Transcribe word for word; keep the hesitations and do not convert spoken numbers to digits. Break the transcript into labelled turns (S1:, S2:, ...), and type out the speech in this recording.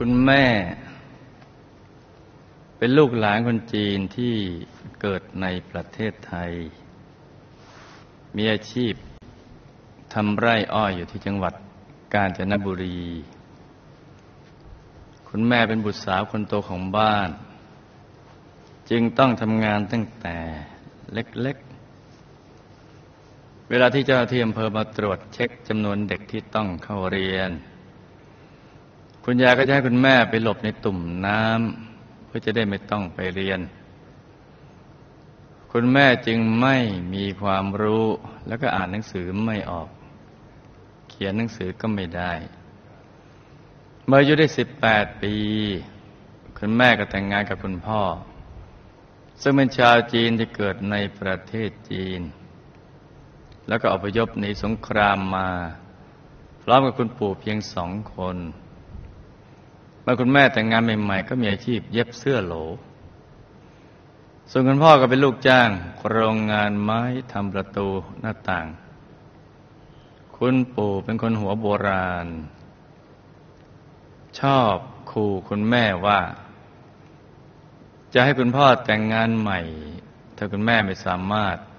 S1: คุณแม่เป็นลูกหลานคนจีนที่เกิดในประเทศไทยมีอาชีพทำไร่อ้อยอยู่ที่จังหวัดกาญจนบุรีคุณแม่เป็นบุตรสาวคนโตของบ้านจึงต้องทำงานตั้งแต่เล็กๆเวลาที่เจ้าหน้าที่อำเภอมาตรวจเช็คจำนวนเด็กที่ต้องเข้าเรียนคุณยายก็จะให้คุณแม่ไปหลบในตุ่มน้ำเพื่อจะได้ไม่ต้องไปเรียนคุณแม่จึงไม่มีความรู้แล้วก็อ่านหนังสือไม่ออกเขียนหนังสือก็ไม่ได้เมื่ออายุได้สิบแปดปีคุณแม่ก็แต่งงานกับคุณพ่อซึ่งเป็นชาวจีนที่เกิดในประเทศจีนแล้วก็อพยพหนีสงครามมาพร้อมกับคุณปู่เพียงสองคนเมื่อคุณแม่แต่งงานใหม่ๆก็มีอาชีพเย็บเสื้อโหลส่วนคุณพ่อก็เป็นลูกจ้างโรงงานไม้ทำประตูหน้าต่างคุณปู่เป็นคนหัวโบราณชอบขู่คุณแม่ว่าจะให้คุณพ่อแต่งงานใหม่ถ้าคุณแม่ไม่สามารถ